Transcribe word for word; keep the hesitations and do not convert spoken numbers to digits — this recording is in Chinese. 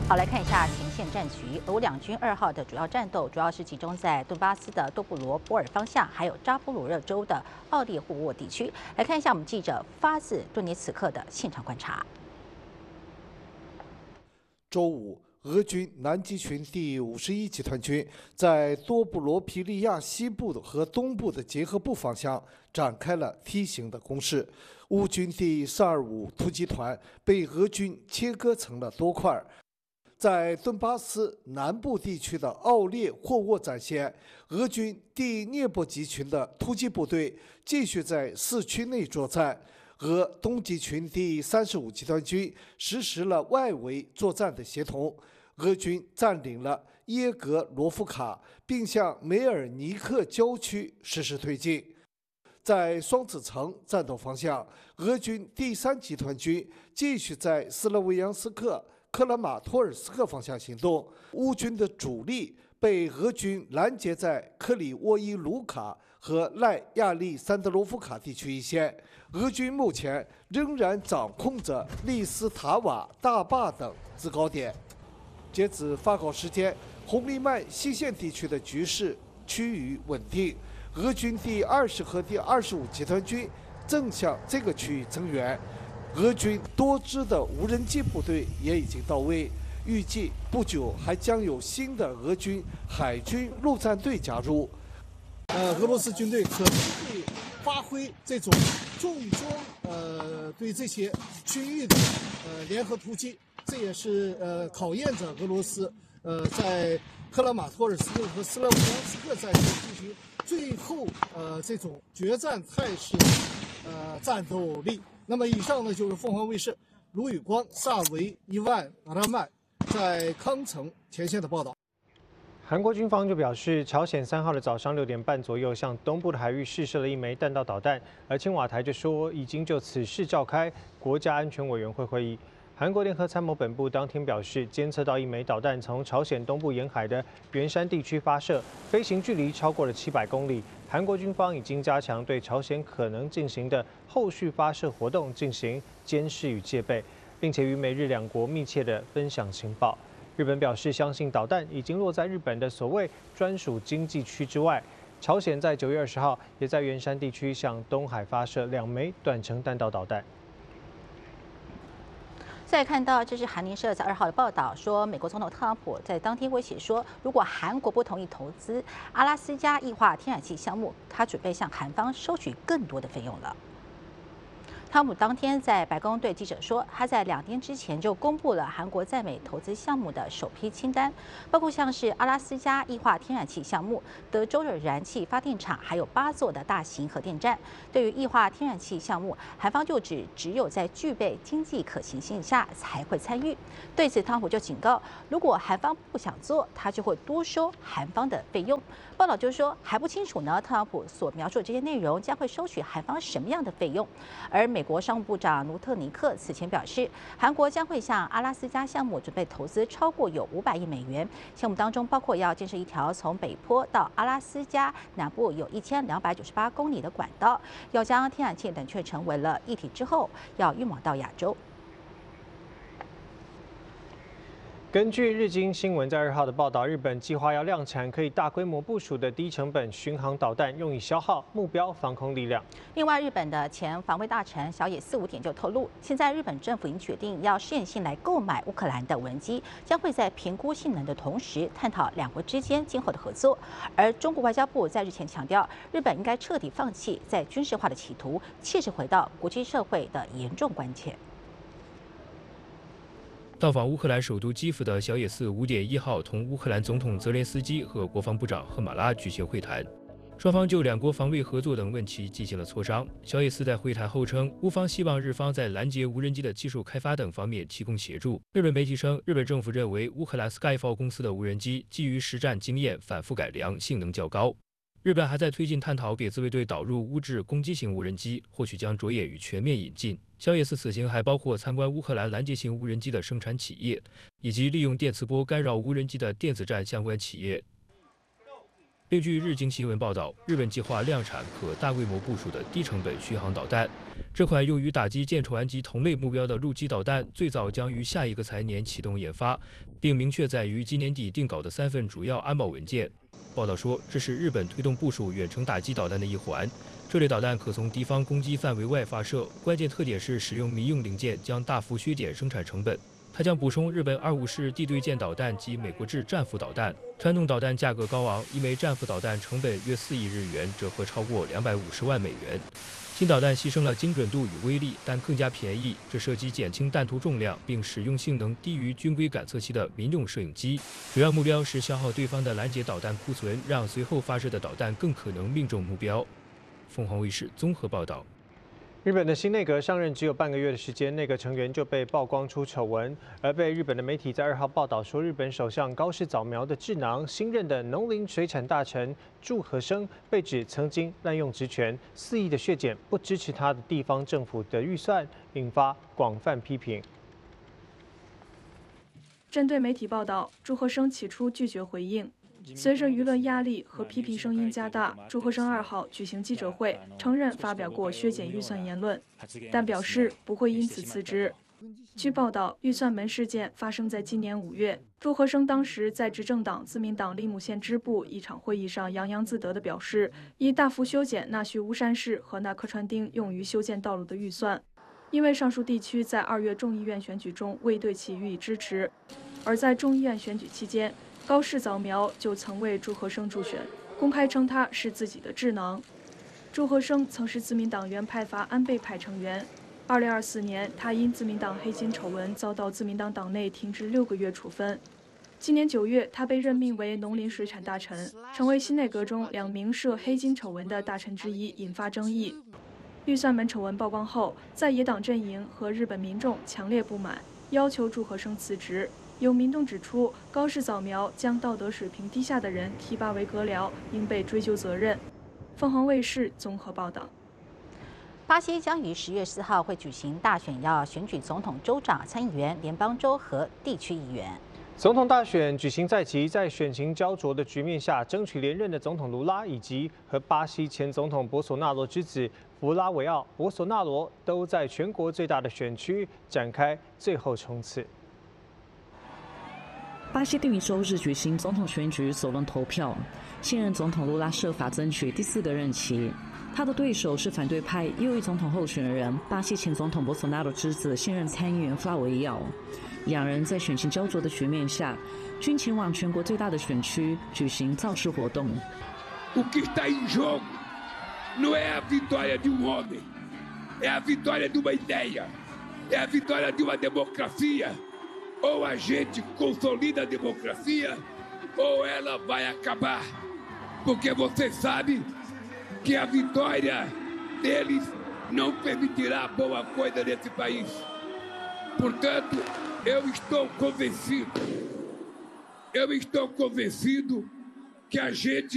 好，来看一下前线战局。俄乌两军二号的主要战斗，主要是集中在顿巴斯的多布罗波尔方向，还有扎波罗热州的奥列霍沃地区。来看一下我们记者发自顿涅茨克的现场观察。 周五，俄军南极群第五十一集团军在多布罗皮利亚西部和东部的结合部方向展开了梯形的攻势。乌军第四二五突击团被俄军切割成了多块。在顿巴斯南部地区的奥列霍沃战线，俄军第聂波集群的突击部队继续在市区内作战。俄东集群第三十五集团军实施了外围作战的协同，俄军占领了耶格罗夫卡，并向梅尔尼克郊区实施推进。在双子城战斗方向，俄军第三集团军继续在斯洛维扬斯克、克拉马托尔斯克方向行动。乌军的主力被俄军拦截在克里沃伊卢卡和赖亚利桑德罗夫卡地区一线。俄军目前仍然掌控着利斯塔瓦大坝等制高点。截止发稿时间，红利曼西线地区的局势趋于稳定。俄军第二十和第二十五集团军正向这个区域增援，俄军多支的无人机部队也已经到位，预计不久还将有新的俄军海军陆战队加入。 呃，俄罗斯军队可能会发挥这种重装呃对这些区域的呃联合突击，这也是呃考验着俄罗斯呃在克拉马托尔斯克和斯拉夫扬斯克战线地区最后呃这种决战态势的呃战斗力。那么以上呢就是凤凰卫视卢宇光、萨维、伊万、阿拉曼在康城前线的报道。 韩国军方就表示，朝鲜三号的早上六点半左右向东部的海域试射了一枚弹道导弹，而青瓦台就说已经就此事召开国家安全委员会会议。韩国联合参谋本部当天表示，监测到一枚导弹从朝鲜东部沿海的元山地区发射，飞行距离超过了七百公里。韩国军方已经加强对朝鲜可能进行的后续发射活动进行监视与戒备，并且与美日两国密切的分享情报。日本表示，相信导弹已经落在日本的所谓专属经济区之外。朝鲜在九月二十号也在元山地区向东海发射两枚短程弹道导弹。 再看到，这是韩联社在二号的报道，说美国总统特朗普在当天威胁说，如果韩国不同意投资阿拉斯加液化天然气项目，他准备向韩方收取更多的费用了。特朗普当天在白宫对记者说，他在两天之前就公布了韩国在美投资项目的首批清单，包括像是阿拉斯加液化天然气项目、德州的燃气发电厂，还有八座的大型核电站。对于液化天然气项目，韩方就只只有在具备经济可行性下才会参与。对此，特朗普就警告，如果韩方不想做，他就会多收韩方的费用。报道就说还不清楚呢，特朗普所描述的这些内容将会收取韩方什么样的费用，而美。美国商务部长卢特尼克此前表示，韩国将会向阿拉斯加项目准备投资超过有五百亿美元，项目当中包括要建设一条从北坡到阿拉斯加南部有一千两百九十八公里的管道，要将天然气冷却成为了一体之后，要运往到亚洲。 根据日经新闻在二号的报道，日本计划要量产可以大规模部署的低成本巡航导弹，用以消耗目标防空力量。 另外，日本的前防卫大臣小野四五点就透露，现在日本政府已经决定要试验性来购买乌克兰的无人机，将会在评估性能的同时，探讨两国之间今后的合作。而中国外交部在日前强调，日本应该彻底放弃在军事化的企图，切实回到国际社会的严重关切。 到访乌克兰首都基辅的小野寺五点一号同乌克兰总统泽连斯基和国防部长赫马拉举行会谈，双方就两国防卫合作等问题进行了磋商。小野寺在会谈后称，乌方希望日方在拦截无人机的技术开发等方面提供协助。日本媒体称，日本政府认为乌克兰 Skyfall 公司的无人机基于实战经验反复改良，性能较高。日本还在推进探讨给自卫队导入乌制攻击型无人机，或许将着眼于全面引进。小野寺此行还包括参观乌克兰拦截型无人机的生产企业，以及利用电磁波干扰无人机的电子战相关企业。 另据日经新闻报道，日本计划量产可大规模部署的低成本巡航导弹。这款用于打击舰船及同类目标的陆基导弹，最早将于下一个财年启动研发，并明确载于今年底定稿的三份主要安保文件。报道说，这是日本推动部署远程打击导弹的一环。这类导弹可从敌方攻击范围外发射，关键特点是使用民用零件，将大幅削减生产成本。它将补充日本二五式地对舰导弹及美国制战斧导弹。传统导弹价格高昂，一枚战斧导弹成本约四亿日元，折合超过两百五十万美元。新导弹牺牲了精准度与威力，但更加便宜。这涉及减轻弹头重量，并使用性能低于军规感测器的民用摄影机。主要目标是消耗对方的拦截导弹库存，让随后发射的导弹更可能命中目标。凤凰卫视综合报道。 日本的新内阁上任只有半个月的时间，内阁成员就被曝光出丑闻，而被日本的媒体在二号报道说，日本首相高市早苗的智囊、新任的农林水产大臣祝和生被指曾经滥用职权，肆意的削减不支持他的地方政府的预算，引发广泛批评。 针对媒体报道，祝和生起初拒绝回应。随着舆论压力和批评声音加大，祝和生二号举行记者会，承认发表过削减预算言论，但表示不会因此辞职。据报道，预算门事件发生在今年五月，祝和生当时在执政党自民党利姆县支部一场会议上洋洋自得地表示，已大幅修减那须乌山市和那柯川町用于修建道路的预算，因为上述地区在二月众议院选举中未对其予以支持，而在众议院选举期间，高市早苗就曾为祝和生助选，公开称他是自己的智囊。祝和生曾是自民党原派阀安倍派成员。二零二四年，他因自民党黑金丑闻遭到自民党党内停职六个月处分。今年九月，他被任命为农林水产大臣，成为新内阁中两名涉黑金丑闻的大臣之一，引发争议。预算门丑闻曝光后，在野党阵营和日本民众强烈不满，要求祝和生辞职。有民众指出，高市早苗将道德水平低下的人提拔为阁僚，应被追究责任。凤凰卫视综合报道。 巴西将于十月四号会举行大选，要选举总统、州长、参议员、联邦州和地区议员。 总统大选举行在即，在选情焦灼的局面下，争取连任的总统卢拉以及和巴西前总统博索纳罗之子弗拉维奥·博索纳罗都在全国最大的选区展开最后冲刺。 巴西定于周日举行总统选举首轮投票，现任总统卢拉设法争取第四个任期。他的对手是反对派右翼总统候选人巴西前总统博索纳罗之子、现任参议员弗拉维奥。两人在选情焦灼的局面下，均前往全国最大的选区举行造势活动。 O que está em jogo não é a vitória de um homem, é a vitória de uma ideia, é a vitória de uma democracia. Ou a gente consolida a democracia, ou ela vai acabar. Porque você sabe que a vitória deles não permitirá boa coisa nesse país. Portanto, eu estou convencido, eu estou convencido que a gente